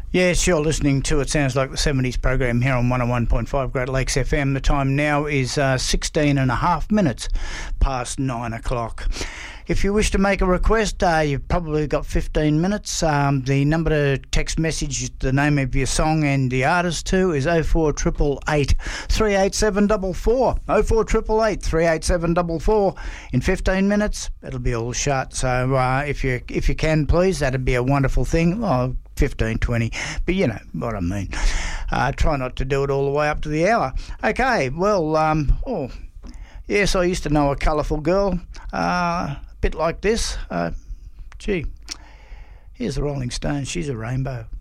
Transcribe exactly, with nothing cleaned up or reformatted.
Yes, you're listening to It Sounds Like the seventies program here on one oh one point five Great Lakes F M. The time now is uh, sixteen and a half minutes past nine o'clock. If you wish to make a request, uh, you've probably got fifteen minutes. Um, the number to text message the name of your song and the artist to is oh four eight eight eight, three eight seven four four. oh four eight eight eight, three eight seven four four. In fifteen minutes, it'll be all shut. So uh, if you if you can, please, that'd be a wonderful thing. Oh, fifteen, twenty, but you know what I mean. Uh, try not to do it all the way up to the hour. Okay, well, um, oh, yes, I used to know a colourful girl. Uh, bit like this. Uh, gee, here's the Rolling Stones. She's a rainbow.